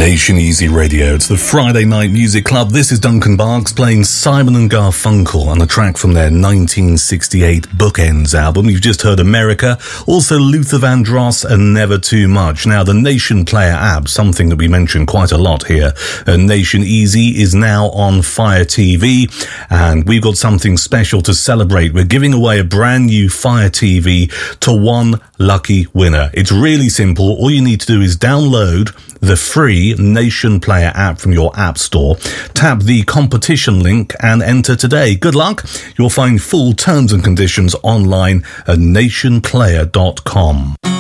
Nation Easy Radio. It's the Friday Night Music Club. This is Duncan Barks playing Simon and Garfunkel on a track from their 1968 Bookends album. You've just heard America, also Luther Vandross and Never Too Much. Now, the Nation Player app, something that we mention quite a lot here at Nation Easy, is now on Fire TV, and we've got something special to celebrate. We're giving away a brand new Fire TV to one lucky winner. It's really simple. All you need to do is download the free Nation Player app from your app store, tap the competition link and enter today. Good luck. You'll find full terms and conditions online at nationplayer.com.